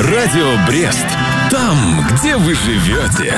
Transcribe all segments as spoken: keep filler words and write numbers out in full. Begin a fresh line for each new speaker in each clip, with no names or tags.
Радио Брест. Там, где вы живете.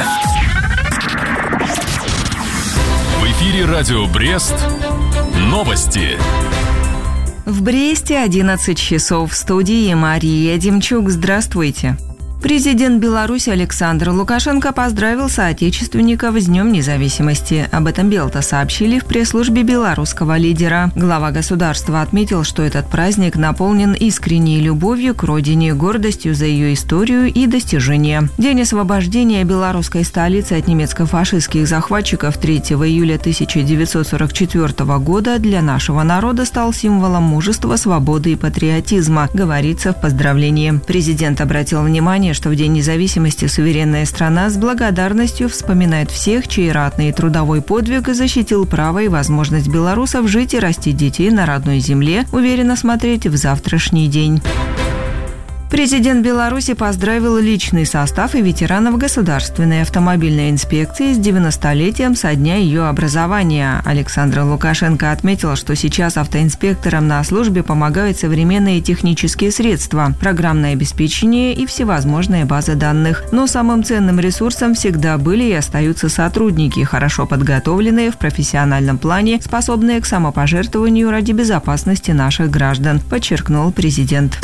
В эфире Радио Брест. Новости.
В Бресте одиннадцать часов. В студии Мария Демчук. Здравствуйте. Президент Беларуси Александр Лукашенко поздравил соотечественников с Днем независимости. Об этом Белта сообщили в пресс-службе белорусского лидера. Глава государства отметил, что этот праздник наполнен искренней любовью к родине, гордостью за ее историю и достижения. День освобождения белорусской столицы от немецко-фашистских захватчиков третьего июля тысяча девятьсот сорок четвёртого года для нашего народа стал символом мужества, свободы и патриотизма, говорится в поздравлении. Президент обратил внимание, что в День независимости суверенная страна с благодарностью вспоминает всех, чей ратный и трудовой подвиг защитил право и возможность белорусов жить и растить детей на родной земле, уверенно смотреть в завтрашний день. Президент Беларуси поздравил личный состав и ветеранов Государственной автомобильной инспекции с девяностолетием со дня ее образования. Александр Лукашенко отметил, что сейчас автоинспекторам на службе помогают современные технические средства, программное обеспечение и всевозможные базы данных. Но самым ценным ресурсом всегда были и остаются сотрудники, хорошо подготовленные в профессиональном плане, способные к самопожертвованию ради безопасности наших граждан, подчеркнул президент.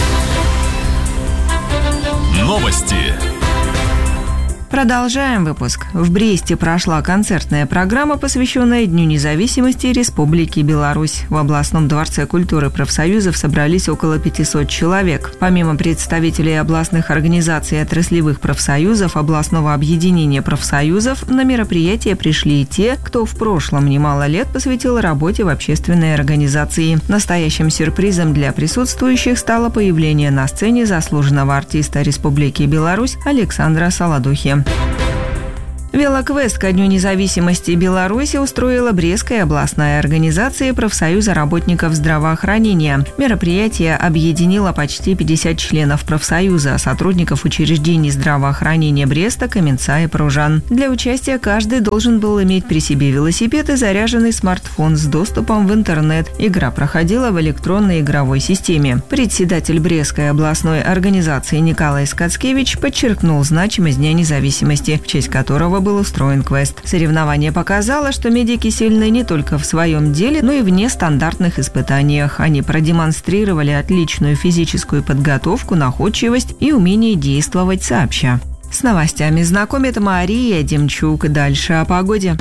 Новости.
Продолжаем выпуск. В Бресте прошла концертная программа, посвященная Дню независимости Республики Беларусь. В областном дворце культуры профсоюзов собрались около пятисот человек. Помимо представителей областных организаций и отраслевых профсоюзов, областного объединения профсоюзов, на мероприятие пришли и те, кто в прошлом немало лет посвятил работе в общественной организации. Настоящим сюрпризом для присутствующих стало появление на сцене заслуженного артиста Республики Беларусь Александра Солодухи. Велоквест ко Дню независимости Беларуси устроила Брестская областная организация профсоюза работников здравоохранения. Мероприятие объединило почти пятьдесят членов профсоюза, сотрудников учреждений здравоохранения Бреста, Каменца и Пружан. Для участия каждый должен был иметь при себе велосипед и заряженный смартфон с доступом в интернет. Игра проходила в электронной игровой системе. Председатель Брестской областной организации Николай Скацкевич подчеркнул значимость Дня независимости, в честь которого был устроен квест. Соревнование показало, что медики сильны не только в своем деле, но и в нестандартных испытаниях. Они продемонстрировали отличную физическую подготовку, находчивость и умение действовать сообща. С новостями знакомит Мария Демчук. Дальше о погоде.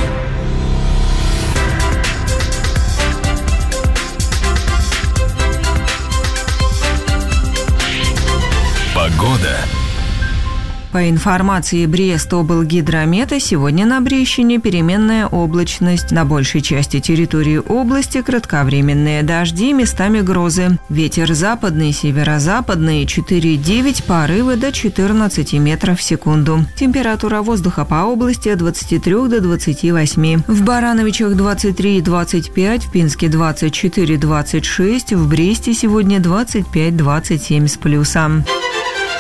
Погода.
По информации Брест-облгидромета, сегодня на Брещине переменная облачность. На большей части территории области кратковременные дожди, местами грозы. Ветер западный, северо-западный четыре-девять, порывы до четырнадцати метров в секунду. Температура воздуха по области от двадцати трёх до двадцати восьми. В Барановичах двадцать три - двадцать пять, в Пинске двадцать четыре - двадцать шесть, в Бресте сегодня двадцать пять - двадцать семь с плюсом.